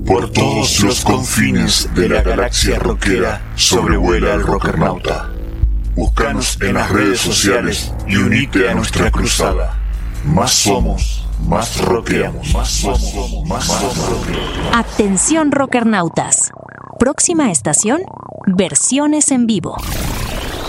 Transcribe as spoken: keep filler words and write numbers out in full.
Por todos los confines de la galaxia rockera sobrevuela el Rockernauta. Búscanos en las redes sociales y unite a nuestra cruzada. Más somos, más rockeamos, más somos, más rockeamos. Atención Rockernautas. Próxima estación, versiones en vivo.